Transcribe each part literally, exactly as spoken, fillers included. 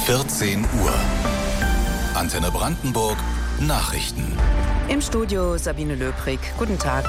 vierzehn Uhr. Antenne Brandenburg Nachrichten. Im Studio Sabine Löbrig. Guten Tag.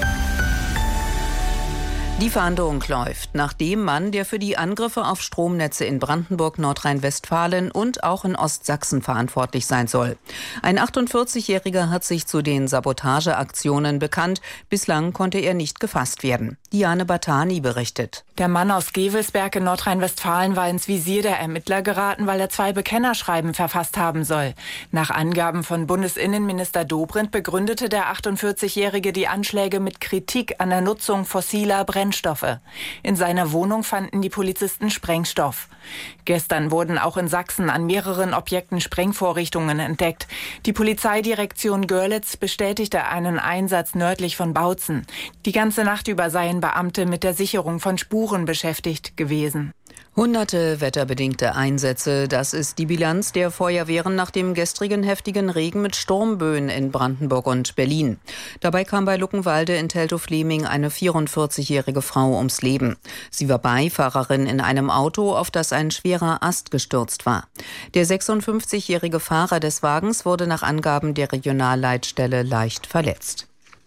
Die Fahndung läuft nach dem Mann, der für die Angriffe auf Stromnetze in Brandenburg, Nordrhein-Westfalen und auch in Ostsachsen verantwortlich sein soll. Ein achtundvierzigjähriger hat sich zu den Sabotageaktionen bekannt. Bislang konnte er nicht gefasst werden. Diane Batani berichtet. Der Mann aus Gevelsberg in Nordrhein-Westfalen war ins Visier der Ermittler geraten, weil er zwei Bekennerschreiben verfasst haben soll. Nach Angaben von Bundesinnenminister Dobrindt begründete der achtundvierzigjährige die Anschläge mit Kritik an der Nutzung fossiler Brennstoffe. In seiner Wohnung fanden die Polizisten Sprengstoff. Gestern wurden auch in Sachsen an mehreren Objekten Sprengvorrichtungen entdeckt. Die Polizeidirektion Görlitz bestätigte einen Einsatz nördlich von Bautzen. Die ganze Nacht über seien Beamte mit der Sicherung von Spuren beschäftigt gewesen. Hunderte wetterbedingte Einsätze, das ist die Bilanz der Feuerwehren nach dem gestrigen heftigen Regen mit Sturmböen in Brandenburg und Berlin. Dabei kam bei Luckenwalde in Teltow-Fleming eine vierundvierzigjährige Frau ums Leben. Sie war Beifahrerin in einem Auto, auf das ein schwerer Ast gestürzt war. Der sechsundfünfzigjährige Fahrer des Wagens wurde nach Angaben der Regionalleitstelle leicht verletzt.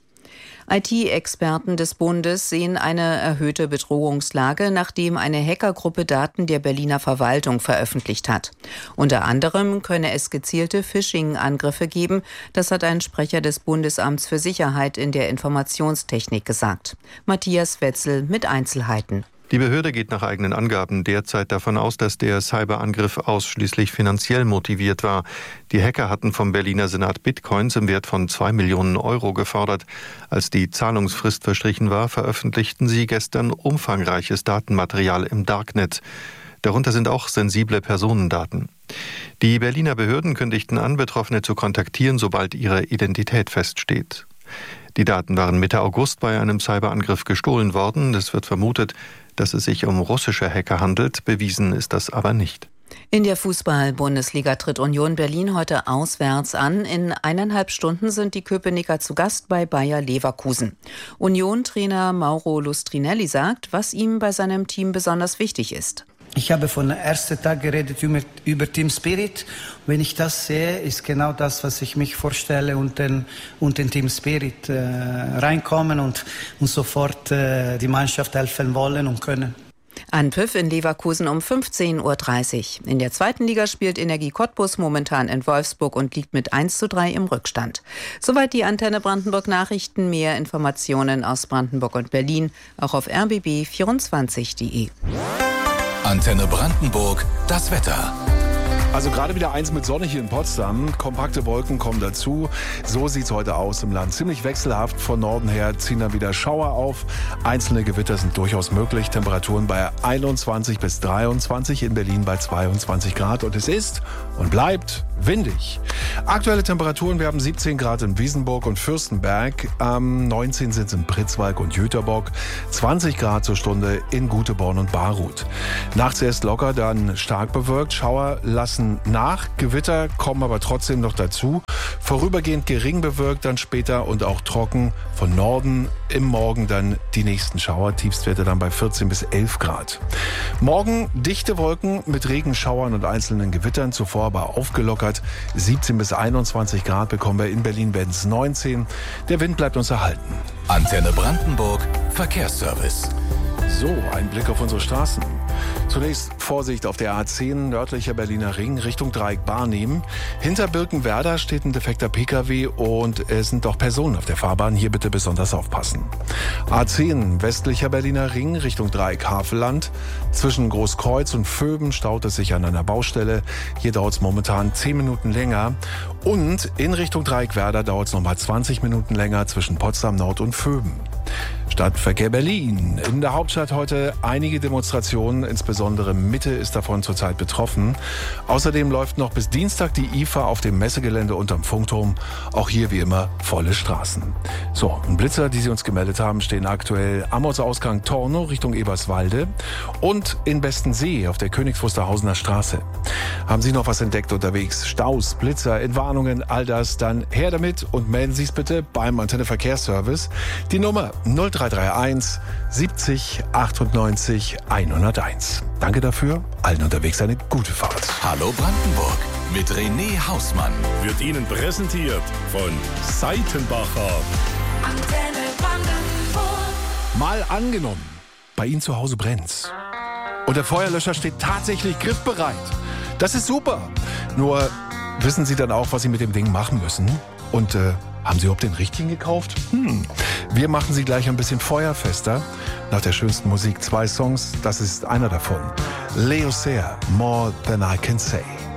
I T-Experten des Bundes sehen eine erhöhte Bedrohungslage, nachdem eine Hackergruppe Daten der Berliner Verwaltung veröffentlicht hat. Unter anderem könne es gezielte Phishing-Angriffe geben, das hat ein Sprecher des Bundesamts für Sicherheit in der Informationstechnik gesagt. Matthias Wetzel mit Einzelheiten. Die Behörde geht nach eigenen Angaben derzeit davon aus, dass der Cyberangriff ausschließlich finanziell motiviert war. Die Hacker hatten vom Berliner Senat Bitcoins im Wert von zwei Millionen Euro gefordert. Als die Zahlungsfrist verstrichen war, veröffentlichten sie gestern umfangreiches Datenmaterial im Darknet. Darunter sind auch sensible Personendaten. Die Berliner Behörden kündigten an, Betroffene zu kontaktieren, sobald ihre Identität feststeht. Die Daten waren Mitte August bei einem Cyberangriff gestohlen worden. Es wird vermutet, dass es sich um russische Hacker handelt. Bewiesen ist das aber nicht. In der Fußball-Bundesliga tritt Union Berlin heute auswärts an. In eineinhalb Stunden sind die Köpenicker zu Gast bei Bayer Leverkusen. Union-Trainer Mauro Lustrinelli sagt, was ihm bei seinem Team besonders wichtig ist. Ich habe von dem ersten Tag geredet über, über Team Spirit. Wenn ich das sehe, ist genau das, was ich mich vorstelle und den, und den Team Spirit äh, reinkommen und, und sofort äh, die Mannschaft helfen wollen und können. Anpfiff in Leverkusen um fünfzehn Uhr dreißig. In der zweiten Liga spielt Energie Cottbus momentan in Wolfsburg und liegt mit eins zu drei im Rückstand. Soweit die Antenne Brandenburg Nachrichten. Mehr Informationen aus Brandenburg und Berlin auch auf r b b vierundzwanzig punkt de. Antenne Brandenburg, das Wetter. Also gerade wieder eins mit Sonne hier in Potsdam. Kompakte Wolken kommen dazu. So sieht's heute aus im Land. Ziemlich wechselhaft. Von Norden her ziehen dann wieder Schauer auf. Einzelne Gewitter sind durchaus möglich. Temperaturen bei einundzwanzig bis dreiundzwanzig. In Berlin bei zweiundzwanzig Grad. Und es ist und bleibt windig. Aktuelle Temperaturen, wir haben siebzehn Grad in Wiesenburg und Fürstenberg. Ähm, neunzehn sind es in Pritzwalk und Jüterbock. zwanzig Grad zur Stunde in Guteborn und Baruth. Nachts erst locker, dann stark bewölkt. Schauer lassen nach. Gewitter kommen aber trotzdem noch dazu. Vorübergehend gering bewölkt, dann später und auch trocken. Von Norden im Morgen dann die nächsten Schauer. Tiefstwerte dann bei vierzehn bis elf Grad. Morgen dichte Wolken mit Regenschauern und einzelnen Gewittern. Zuvor aber aufgelockert. siebzehn bis einundzwanzig Grad bekommen wir in Berlin, werden es neunzehn. Der Wind bleibt uns erhalten. Antenne Brandenburg Verkehrsservice. So, ein Blick auf unsere Straßen. Zunächst Vorsicht auf der A zehn, nördlicher Berliner Ring, Richtung Dreieck Barnim. Hinter Birkenwerder steht ein defekter Pkw und es sind auch Personen auf der Fahrbahn. Hier bitte besonders aufpassen. A zehn, westlicher Berliner Ring, Richtung Dreieck Havelland. Zwischen Großkreuz und Vöben staut es sich an einer Baustelle. Hier dauert es momentan zehn Minuten länger. Und in Richtung Dreieck Werder dauert es nochmal zwanzig Minuten länger zwischen Potsdam Nord und Vöben. Stadtverkehr Berlin. In der Hauptstadt heute einige Demonstrationen, insbesondere Mitte ist davon zurzeit betroffen. Außerdem läuft noch bis Dienstag die I F A auf dem Messegelände unterm Funkturm. Auch hier wie immer volle Straßen. So, und Blitzer, die Sie uns gemeldet haben, stehen aktuell am Ortsausgang Tornow Richtung Eberswalde und in Bestensee auf der Königs Wusterhausener Straße. Haben Sie noch was entdeckt unterwegs? Staus, Blitzer, Entwarnungen, all das, dann her damit und melden Sie es bitte beim Antenne Verkehrsservice. Die Nummer null drei drei drei eins siebzig achtundneunzig hunderteins. Danke dafür. Allen unterwegs eine gute Fahrt. Hallo Brandenburg mit René Hausmann. Wird Ihnen präsentiert von Seitenbacher. Antenne Brandenburg. Mal angenommen, bei Ihnen zu Hause brennt's. Und der Feuerlöscher steht tatsächlich griffbereit. Das ist super. Nur wissen Sie dann auch, was Sie mit dem Ding machen müssen? Und äh, haben Sie überhaupt den richtigen gekauft? Hm. Wir machen Sie gleich ein bisschen feuerfester. Nach der schönsten Musik zwei Songs, das ist einer davon. Leo Sayer, More Than I Can Say.